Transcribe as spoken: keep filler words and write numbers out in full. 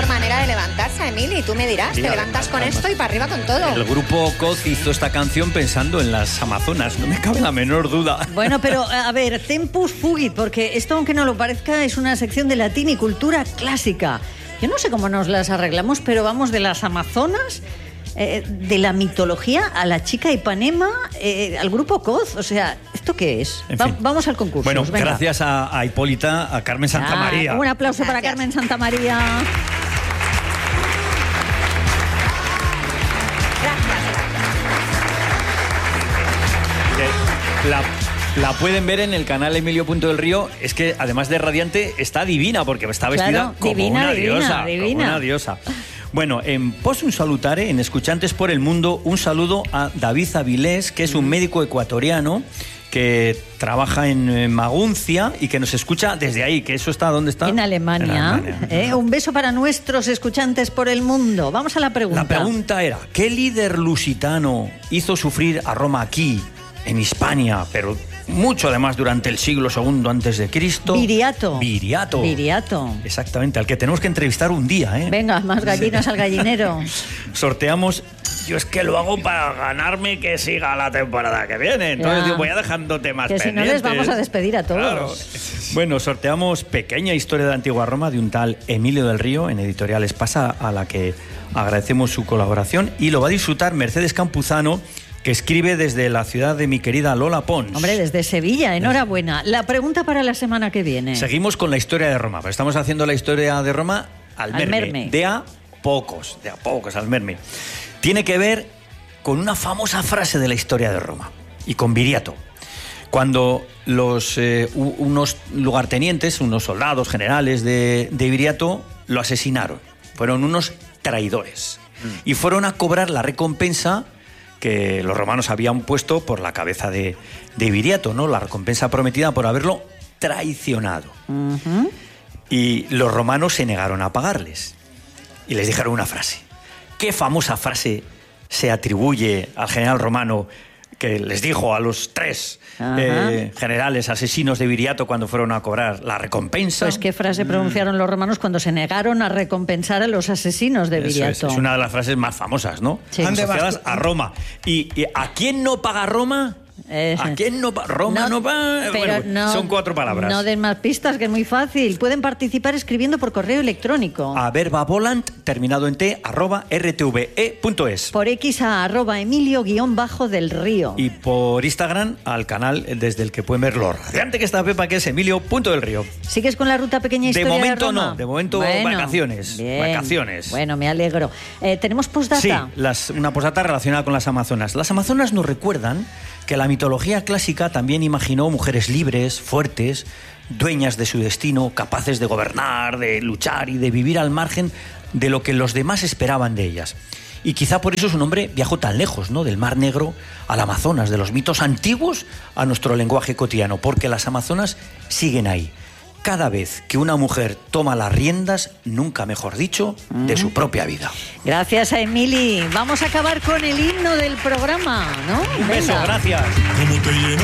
mejor manera de levantarse, Emili. Tú me dirás, Sí, te además, levantas con además, esto y para arriba con todo. El grupo Coz hizo esta canción pensando en las Amazonas, no me cabe la menor duda. Bueno, pero a ver, Tempus Fugit, porque esto, aunque no lo parezca, es una sección de latín y cultura clásica. Yo no sé cómo nos las arreglamos, pero vamos de las Amazonas, eh, de la mitología a la chica Ipanema, eh, al grupo Coz. O sea, ¿esto qué es? En Va- fin. vamos al concurso. Bueno, venga. gracias a, a Hipólita, a Carmen Santamaría. Ah, un aplauso para Gracias. Carmen Santamaría. Que La, la pueden ver en el canal Emilio Punto del Río. Es que además de radiante está divina porque está vestida Claro, como divina, una divina, diosa, divina. como una diosa. Bueno, en Possum Salutare, en Escuchantes por el Mundo, un saludo a David Avilés, que es un médico ecuatoriano que trabaja en eh, Maguncia y que nos escucha desde ahí, que eso está, ¿dónde está? En Alemania. En Alemania. ¿Eh? Un beso para nuestros escuchantes por el mundo. Vamos a la pregunta. La pregunta era, ¿qué líder lusitano hizo sufrir a Roma aquí, en Hispania, pero mucho además durante el siglo segundo antes de Cristo? Viriato. Viriato. Viriato. Exactamente, al que tenemos que entrevistar un día, ¿eh? Venga, más gallinas al gallinero. Sorteamos. Yo es que lo hago para ganarme que siga la temporada que viene. Entonces Ya. digo, voy a dejando temas Que si no pendientes. les vamos a despedir a todos. Claro. Bueno, sorteamos Pequeña historia de la antigua Roma de un tal Emilio del Río en Editorial Espasa, a la que agradecemos su colaboración, y lo va a disfrutar Mercedes Campuzano, que escribe desde la ciudad de mi querida Lola Pons. Hombre, desde Sevilla, enhorabuena. La pregunta para la semana que viene. Seguimos con la historia de Roma, pero estamos haciendo la historia de Roma al, Al merme, merme. de a pocos, de a pocos, al merme. Tiene que ver con una famosa frase de la historia de Roma y con Viriato. Cuando los, eh, u- unos lugartenientes, unos soldados generales de, de Viriato lo asesinaron. Fueron unos traidores y fueron a cobrar la recompensa que los romanos habían puesto por la cabeza de, de Viriato, ¿no? La recompensa prometida por haberlo traicionado. Ujú. Y los romanos se negaron a pagarles. Y les dijeron una frase. ¿Qué famosa frase se atribuye al general romano que les dijo a los tres eh, generales asesinos de Viriato cuando fueron a cobrar la recompensa? Pues qué frase pronunciaron los romanos cuando se negaron a recompensar a los asesinos de Eso es, Viriato. es una de las frases más famosas, ¿no? Sí. Asociadas a Roma. ¿Y, y a quién no paga Roma? Eh, ¿A quién no paga? Roma no, paga. pero Bueno, no, son cuatro palabras. No den más pistas, que es muy fácil. Pueden participar escribiendo por correo electrónico. A verbavolant, terminado en t, arroba rtve punto es. Por X a arroba Emilio guión bajo del Río. Y por Instagram al canal desde el que pueden ver lo radiante que está Pepa, que es Emilio Punto del Río. ¿Sigues con la ruta pequeña De historia momento Roma? no, de momento Bueno, vacaciones, bien. vacaciones. Bueno, me alegro. Eh, ¿Tenemos postdata? Sí, las, una posdata relacionada con las Amazonas. Las Amazonas nos recuerdan que la mitología clásica también imaginó mujeres libres, fuertes, dueñas de su destino, capaces de gobernar, de luchar y de vivir al margen de lo que los demás esperaban de ellas. Y quizá por eso su nombre viajó tan lejos, ¿no? Del Mar Negro al Amazonas, de los mitos antiguos a nuestro lenguaje cotidiano, porque las Amazonas siguen ahí. Cada vez que una mujer toma las riendas, nunca mejor dicho, de su propia vida. Gracias a Emili. Vamos a acabar con el himno del programa, ¿no? Un beso, Venga. gracias. ¿Cómo te llena?